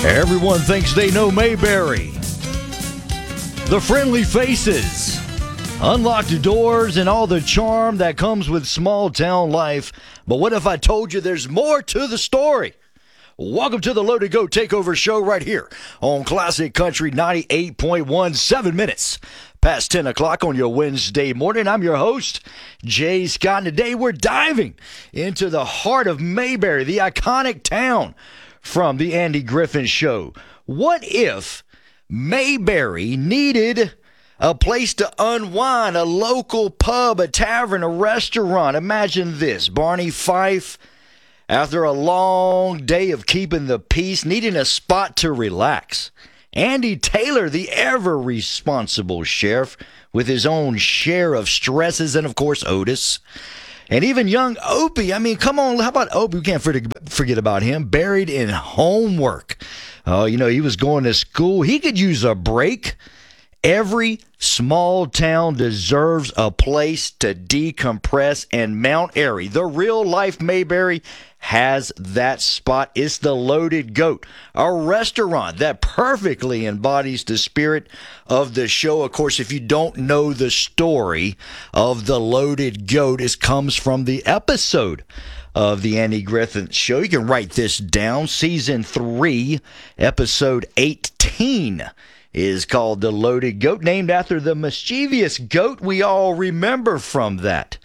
Everyone thinks they know Mayberry. The friendly faces, unlocked doors, and all the charm that comes with small town life. But what if I told you there's more to the story? Welcome to the Loaded Goat Takeover Show right here on Classic Country 98.1, 7 minutes past 10 o'clock on your Wednesday morning. I'm your host, Jay Scott, and today we're diving into the heart of Mayberry, the iconic town from the Andy Griffin Show. What if Mayberry needed a place to unwind, a local pub, a tavern, a restaurant? Imagine this, Barney Fife, after a long day of keeping the peace, needing a spot to relax. Andy Taylor, the ever-responsible sheriff, with his own share of stresses, and, of course, Otis. And even young Opie. I mean, come on, how about Opie? We can't forget about him. Buried in homework. Oh, he was going to school. He could use a break. Every small town deserves a place to decompress, and Mount Airy, the real-life Mayberry, has that spot. It's the Loaded Goat, a restaurant that perfectly embodies the spirit of the show. Of course, if you don't know the story of the Loaded Goat, it comes from the episode of the Andy Griffin Show. You can write this down. Season 3, episode 18 is called The Loaded Goat, named after the mischievous goat we all remember from that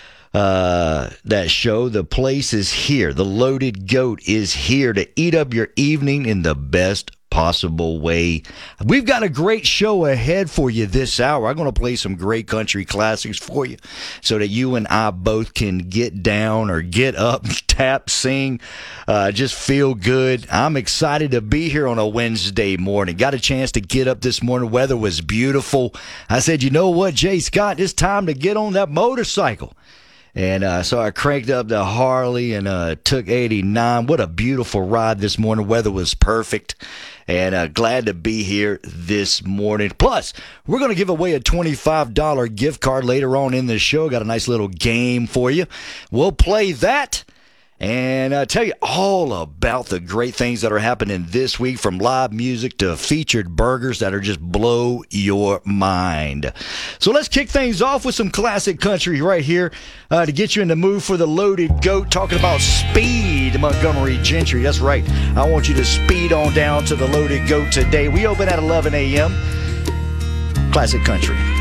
show. The place is here. The Loaded Goat is here to eat up your evening in the best possible way. We've got a great show ahead for you this hour. I'm going to play some great country classics for you so that you and I both can get down or get up, tap, sing, just feel good. I'm excited to be here on a Wednesday morning. Got a chance to get up this morning. Weather was beautiful. I said, you know what, Jay Scott, it's time to get on that motorcycle. And so I cranked up the Harley and took 89. What a beautiful ride this morning. Weather was perfect. And glad to be here this morning. Plus, we're going to give away a $25 gift card later on in the show. Got a nice little game for you. We'll play that and tell you all about the great things that are happening this week, from live music to featured burgers that are just blow your mind. So let's kick things off with some classic country right here to get you in the mood for the Loaded Goat, talking about speed, Montgomery Gentry. That's right. I want you to speed on down to the Loaded Goat today. We open at 11 a.m. Classic Country.